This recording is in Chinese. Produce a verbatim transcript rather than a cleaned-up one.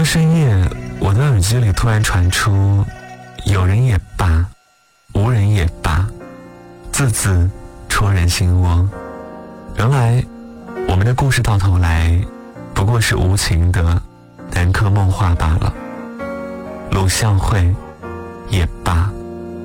深夜，我的耳机里突然传出有人也罢，无人也罢，字字戳人心窝。原来我们的故事到头来不过是无情的南柯梦话罢了。鲁孝蕙也罢。